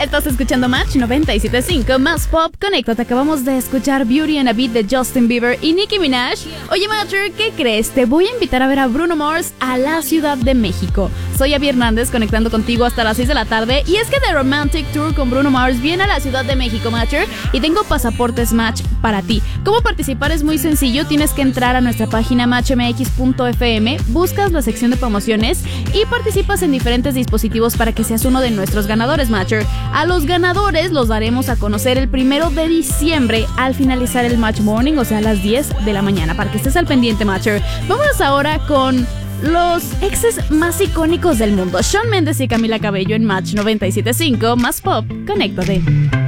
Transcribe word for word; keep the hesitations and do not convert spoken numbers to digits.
Estás escuchando Match noventa y siete punto cinco más Pop. Conéctate, acabamos de escuchar Beauty and a Beat de Justin Bieber y Nicki Minaj. Oye, Matcher, ¿qué crees? Te voy a invitar a ver a Bruno Mars a la Ciudad de México. Soy Abby Hernández, conectando contigo hasta las seis de la tarde. Y es que The Romantic Tour con Bruno Mars viene a la Ciudad de México, Matcher, y tengo pasaportes Match para ti. ¿Cómo participar? Es muy sencillo. Tienes que entrar a nuestra página match m x punto f m, buscas la sección de promociones y participas en diferentes dispositivos para que seas uno de nuestros ganadores, Matcher. A los ganadores los daremos a conocer el primero de diciembre al finalizar el Match Morning, o sea, a las diez de la mañana, para que estés al pendiente, Matcher. Vámonos ahora con los exes más icónicos del mundo, Shawn Mendes y Camila Cabello en Match noventa y siete punto cinco más Pop. Conéctate.